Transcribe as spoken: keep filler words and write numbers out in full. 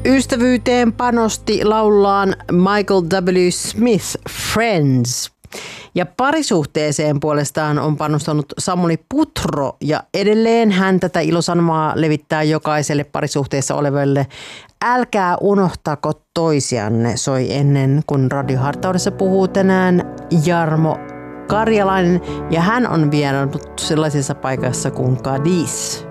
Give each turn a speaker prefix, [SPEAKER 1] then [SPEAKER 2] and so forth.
[SPEAKER 1] Ystävyyteen panosti laullaan Michael W. Smith, Friends. Ja parisuhteeseen puolestaan on panostanut Samuli Putro ja edelleen hän tätä ilosanomaa levittää jokaiselle parisuhteessa olevalle. Älkää unohtako toisianne, soi ennen kun radiohartaudessa puhuu tänään Jarmo Karjalainen ja hän on vierannut sellaisessa paikassa kuin Cadiz.